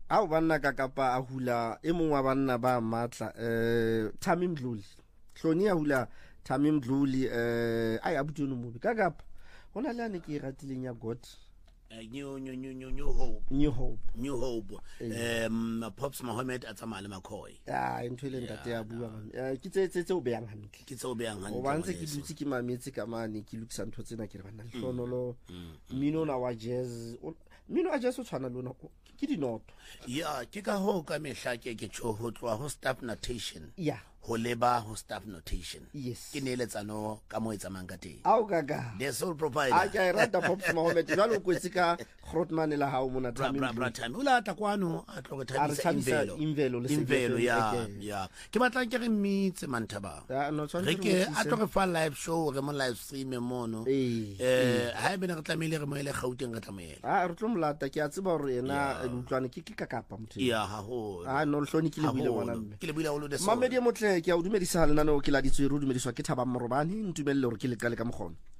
Ao banna ka kapa a hula e mong wa banna ba matla Thami Mdluli hloni a hula Thami Mdluli ai abuti no mubi ka kapa hona le ane ke ratileng ya God New Hope Pops Mohammed Atsamale Makoy ntho ile ntate ya bua man ke tse o beyang hantle o bantse ke dutse ke mametse ka mane ke lukisa ntho tsena ke re bana hlonolo mino na wa jazz mino a jazz o tshwana lona ke dinoto ke ka ho ka mehla ke tsho ho tloa ho staff notation ho leba ho staff notation ke neletsano ka mo etsamang ka teng au gaga the sole provider a ka rata Pops Mohammed jalo go tsika Grootman la ha o mona Thami ula ta kwano a tlo go thabisa imvelo ya ke batla ke re mitse mantaba re ke a tlo re fa live show re mo live stream mono ha e bena re tlamile re mo ile Gauteng re tlamoela re tlo mlata ke a tseba hore ena utlwane ke ka kapa motho ha ho no hloni ke le bile bona ke le bile o lo de Mamedi motle ke a o dumedisa lenaneo ke la ditswe ru dumediswa ke Thaba Morobane ntumelle hore ke le ka mokgono